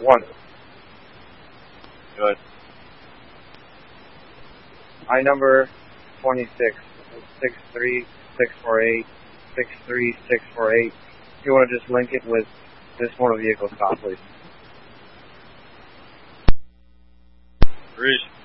1. Good. I number 26, 63648, 63648. If you want to just link it with this motor vehicle stop, please. Rouge.